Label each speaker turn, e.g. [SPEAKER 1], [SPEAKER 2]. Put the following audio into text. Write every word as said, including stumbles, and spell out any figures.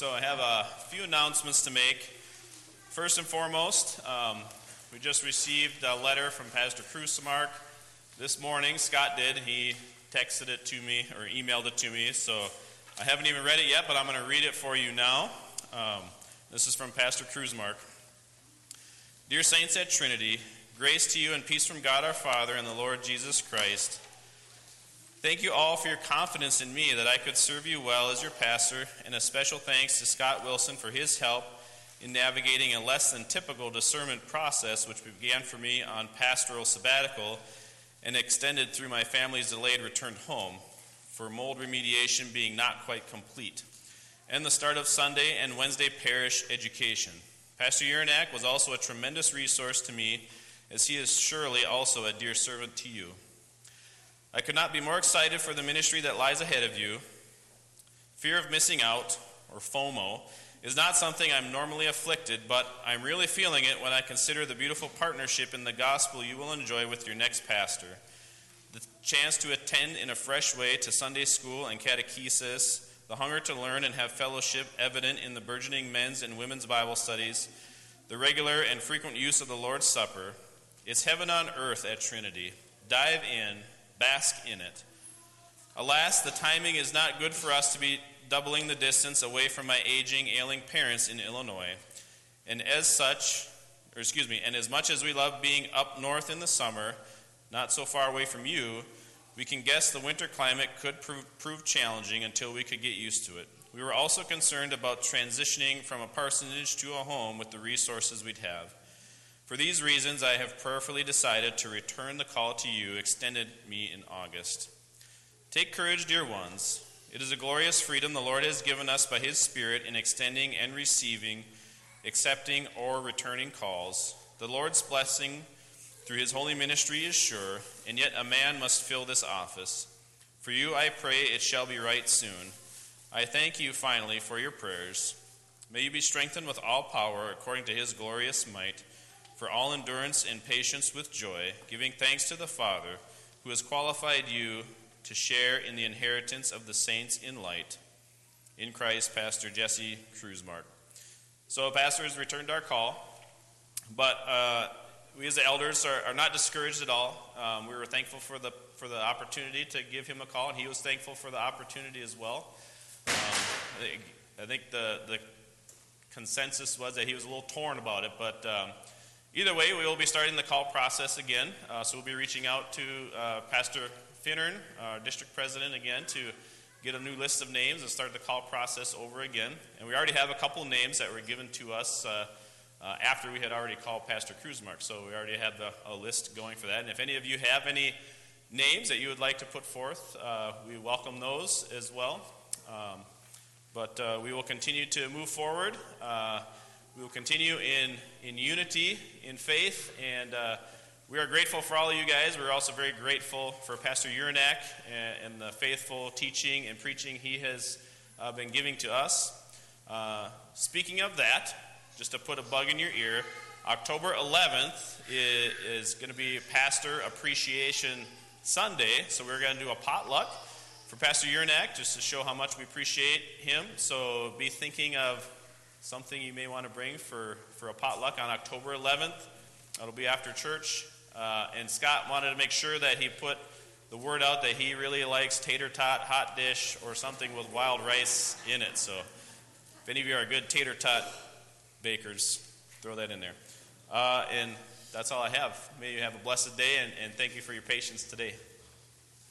[SPEAKER 1] So I have a few announcements to make. First and foremost, um, we just received a letter from Pastor Krusemark this morning. Scott did. He texted it to me or emailed it to me, so I haven't even read it yet, but I'm going to read it for you now. Um, this is from Pastor Krusemark. Dear Saints at Trinity, grace to you and peace from God our Father and the Lord Jesus Christ. Thank you all for your confidence in me that I could serve you well as your pastor, and a special thanks to Scott Wilson for his help in navigating a less than typical discernment process which began for me on pastoral sabbatical and extended through my family's delayed return home, for mold remediation being not quite complete, and the start of Sunday and Wednesday parish education. Pastor Urinak was also a tremendous resource to me, as he is surely also a dear servant to you. I could not be more excited for the ministry that lies ahead of you. Fear of missing out, or FOMO, is not something I'm normally afflicted, but I'm really feeling it when I consider the beautiful partnership in the gospel you will enjoy with your next pastor. The chance to attend in a fresh way to Sunday school and catechesis, the hunger to learn and have fellowship evident in the burgeoning men's and women's Bible studies, the regular and frequent use of the Lord's Supper. It's heaven on earth at Trinity. Dive in. Bask in it. Alas, the timing is not good for us to be doubling the distance away from my aging, ailing parents in Illinois. And as such, or excuse me, and as much as we love being up north in the summer, not so far away from you, we can guess the winter climate could prove, prove challenging until we could get used to it. We were also concerned about transitioning from a parsonage to a home with the resources we'd have. For these reasons, I have prayerfully decided to return the call to you extended me in August. Take courage, dear ones. It is a glorious freedom the Lord has given us by his Spirit in extending and receiving, accepting or returning calls. The Lord's blessing through his holy ministry is sure, and yet a man must fill this office. For you, I pray it shall be right soon. I thank you finally for your prayers. May you be strengthened with all power according to his glorious might, for all endurance and patience with joy, giving thanks to the Father, who has qualified you to share in the inheritance of the saints in light. In Christ, Pastor Jesse Krusemark. So, Pastor has returned our call, but uh, we as the elders are, are not discouraged at all. Um, we were thankful for the for the opportunity to give him a call, and he was thankful for the opportunity as well. Um, I think, I think the, the consensus was that he was a little torn about it, but um, either way, we will be starting the call process again. Uh, so we'll be reaching out to uh, Pastor Finnern, our district president, again, to get a new list of names and start the call process over again. And we already have a couple names that were given to us uh, uh, after we had already called Pastor Krusemark. So we already have the, a list going for that. And if any of you have any names that you would like to put forth, uh, we welcome those as well. Um, but uh, we will continue to move forward. Uh, We will continue in, in unity, in faith, and uh, we are grateful for all of you guys. We're also very grateful for Pastor Urinak and, and the faithful teaching and preaching he has uh, been giving to us. Uh, speaking of that, just to put a bug in your ear, October eleventh is, is going to be Pastor Appreciation Sunday, so we're going to do a potluck for Pastor Urinak just to show how much we appreciate him. So be thinking of something you may want to bring for, for a potluck on October eleventh. That'll be after church. Uh, and Scott wanted to make sure that he put the word out that he really likes tater tot, hot dish, or something with wild rice in it. So if any of you are good tater tot bakers, throw that in there. Uh, and that's all I have. May you have a blessed day, and, and thank you for your patience today.